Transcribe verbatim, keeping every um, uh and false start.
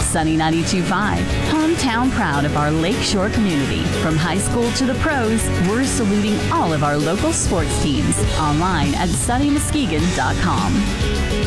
Sunny ninety-two point five, hometown proud of our Lakeshore community. From high school to the pros, we're saluting all of our local sports teams. Online at sunny muskegon dot com.